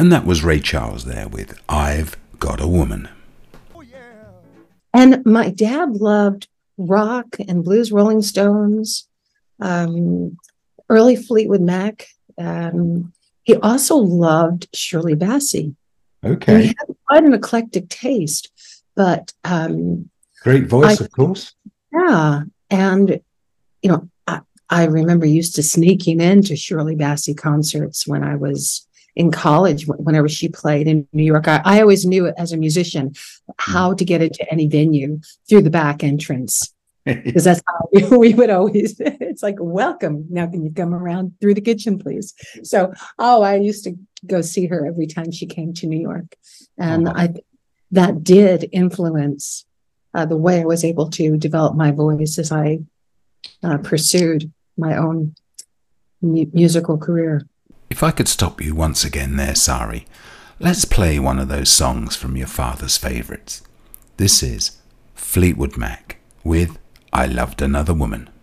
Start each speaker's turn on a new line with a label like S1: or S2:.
S1: And that was Ray Charles there with I've Got a Woman.
S2: And my dad loved rock and blues, Rolling Stones, early Fleetwood Mac. He also loved Shirley Bassey.
S1: Okay.
S2: And he had quite an eclectic taste, but
S1: great voice, of course.
S2: Yeah. And, you know, I remember used to sneaking into Shirley Bassey concerts when I was in college, whenever she played in New York. I always knew as a musician how to get into any venue through the back entrance. Because that's how we would always, it's like, welcome. Now, can you come around through the kitchen, please? So, I used to go see her every time she came to New York. And that did influence the way I was able to develop my voice as I pursued my own musical career.
S1: If I could stop you once again there, Sari, let's play one of those songs from your father's favourites. This is Fleetwood Mac with I Loved Another Woman.